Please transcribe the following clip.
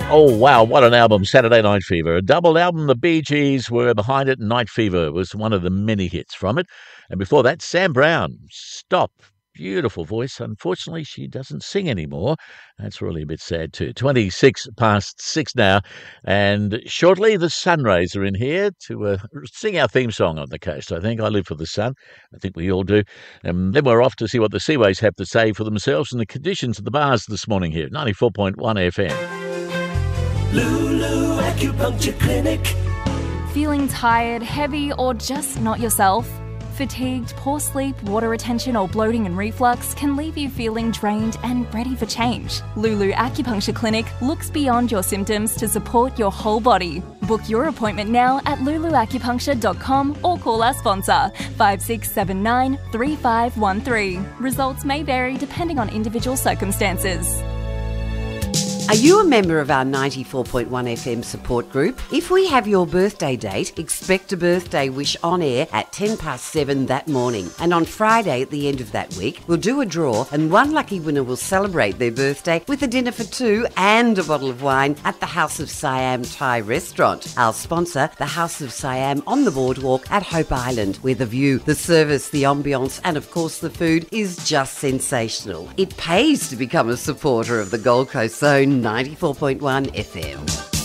Oh, wow, what an album, Saturday Night Fever. A double album, the Bee Gees were behind it. Night Fever was one of the many hits from it. And before that, Sam Brown, Stop. Beautiful voice. Unfortunately, she doesn't sing anymore. That's really a bit sad too. 26 past 6 now. And shortly, the Sunrays are in here to sing our theme song on the coast. I think I live for the sun. I think we all do. And then we're off to see what the Seaways have to say for themselves and the conditions of the bars this morning here. 94.1 FM. Lulu Acupuncture Clinic. Feeling tired, heavy, or just not yourself? Fatigued, poor sleep, water retention, or bloating and reflux can leave you feeling drained and ready for change. Lulu Acupuncture Clinic looks beyond your symptoms to support your whole body. Book your appointment now at luluacupuncture.com or call our sponsor 5679 3513. Results may vary depending on individual circumstances. Are you a member of our 94.1 FM support group? If we have your birthday date, expect a birthday wish on air at 7:10 that morning. And on Friday at the end of that week, we'll do a draw and one lucky winner will celebrate their birthday with a dinner for two and a bottle of wine at the House of Siam Thai restaurant. Our sponsor, the House of Siam on the boardwalk at Hope Island, where the view, the service, the ambience and of course the food is just sensational. It pays to become a supporter of the Gold Coast Zone 94.1 FM.